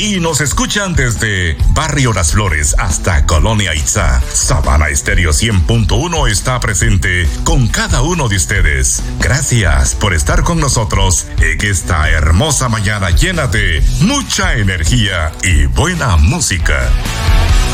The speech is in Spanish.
y nos escuchan desde Barrio Las Flores hasta Colonia Itzá. Sabana Estéreo 100.1 está presente con cada uno de ustedes. Gracias por estar con nosotros en esta hermosa mañana llena de mucha energía y buena música.